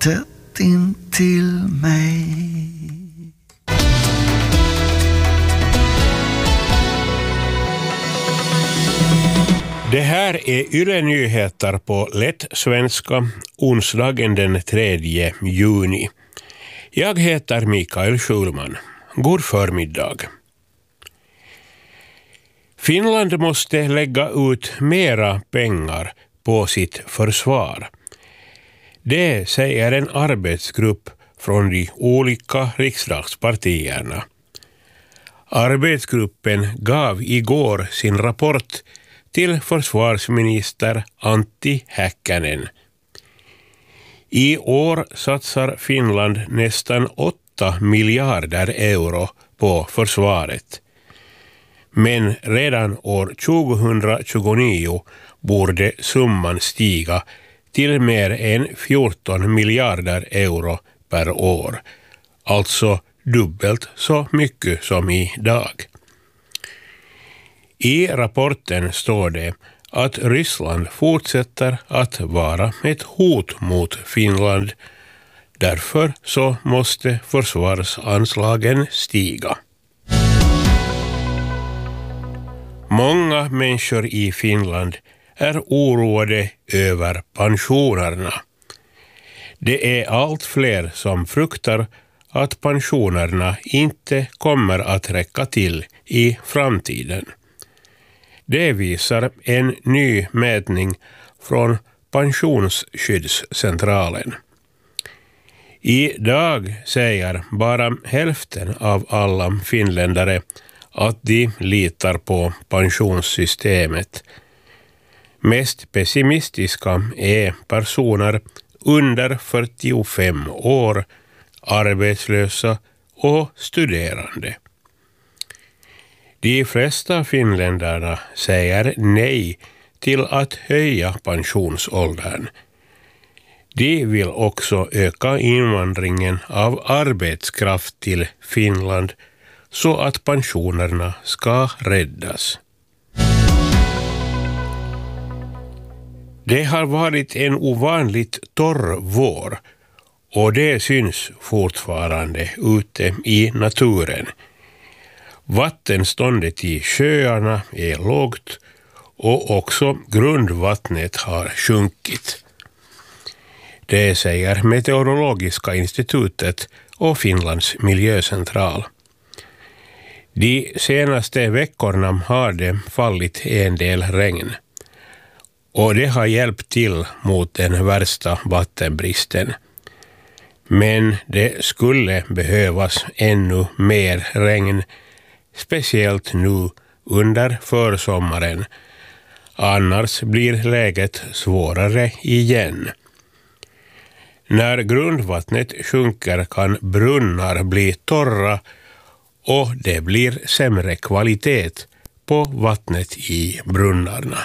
tätt in till mig. Det här är Yle Nyheter på lätt svenska, onsdagen den 3 juni. Jag heter Mikael Schulman. God förmiddag. Finland måste lägga ut mera pengar på sitt försvar. Det säger en arbetsgrupp från de olika riksdagspartierna. Arbetsgruppen gav igår sin rapport till försvarsminister Antti Häkkänen. I år satsar Finland nästan 8 miljarder euro på försvaret. Men redan år 2029 borde summan stiga till mer än 14 miljarder euro per år. Alltså dubbelt så mycket som idag. I rapporten står det att Ryssland fortsätter att vara ett hot mot Finland. Därför så måste försvarsanslagen stiga. Många människor i Finland är oroade över pensionerna. Det är allt fler som fruktar att pensionerna inte kommer att räcka till i framtiden. Det visar en ny mätning från Pensionsskyddscentralen. Idag säger bara hälften av alla finländare att de litar på pensionssystemet. Mest pessimistiska är personer under 45 år, arbetslösa och studerande. De flesta finländarna säger nej till att höja pensionsåldern. De vill också öka invandringen av arbetskraft till Finland så att pensionerna ska räddas. Det har varit en ovanligt torr vår och det syns fortfarande ute i naturen. Vattenståndet i sjöarna är lågt och också grundvattnet har sjunkit. Det säger Meteorologiska institutet och Finlands miljöcentral. De senaste veckorna har det fallit en del regn. Och det har hjälpt till mot den värsta vattenbristen. Men det skulle behövas ännu mer regn, speciellt nu under försommaren. Annars blir läget svårare igen. När grundvattnet sjunker kan brunnar bli torra och det blir sämre kvalitet på vattnet i brunnarna.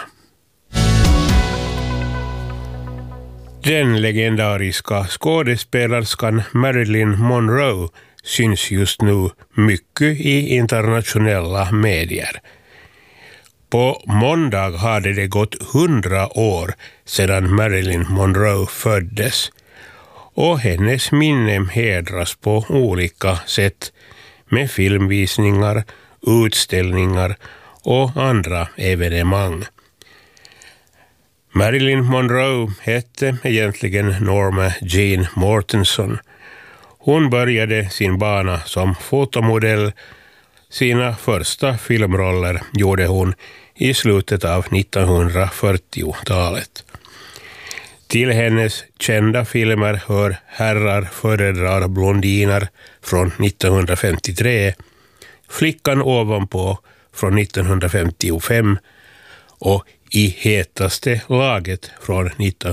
Den legendariska skådespelerskan Marilyn Monroe syns just nu mycket i internationella medier. På måndag hade det gått 100 år sedan Marilyn Monroe föddes och hennes minne hedras på olika sätt med filmvisningar, utställningar och andra evenemang. Marilyn Monroe hette egentligen Norma Jean Mortenson. Hon började sin bana som fotomodell. Sina första filmroller gjorde hon i slutet av 1940-talet. Till hennes kända filmer hör Herrar föredrar blondiner från 1953, Flickan ovanpå från 1955 och I hetaste laget från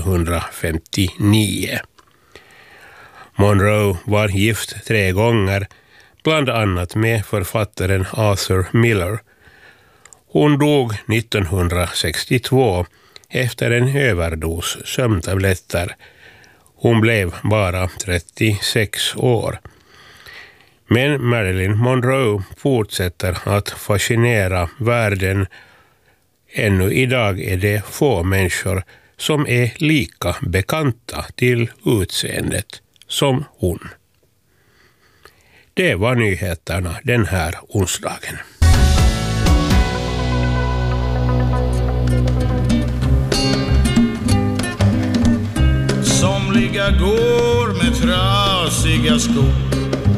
1959. Monroe var gift 3 gånger, bland annat med författaren Arthur Miller. Hon dog 1962 efter en överdos sömntabletter. Hon blev bara 36 år. Men Marilyn Monroe fortsätter att fascinera världen. Ännu idag är det få människor som är lika bekanta till utseendet som hon. Det var nyheterna den här onsdagen. Somliga går med trasiga skor,